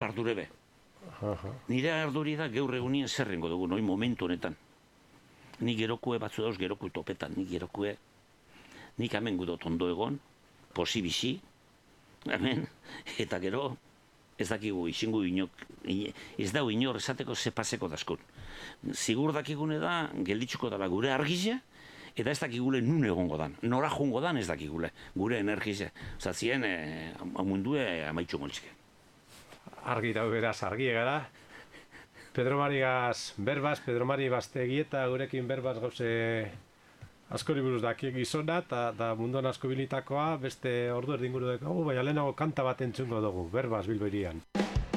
ardurebe. Nire arduri da gaur egunien zerrengo dugu, noi momentu honetan. Nik gerokue batzu dauz gerokue topetan, nik hemen gudot ondo egon, posibisi, hemen, eta gero, ez dakigu, izingu inok, ez dau inor esateko ze paseko daskun. Zigur dakigune da, gelditzuko dela gure argizia, eta ez dakigule nun egongo dan, nora jungo dan ez dakigule, gure energizia. Zatzien, mundue amaitxu moltzike. Argi da beraz, argi egara. Pedro Marigaz berbaz, Pedro Mari Bastegieta gurekin berbaz gauze askori buruz daki gizona, eta munduan asko bilitakoa, beste ordu erdinguru dugu, baina lehenago kanta bat entzungo dugu, berbaz Bilbo hirian.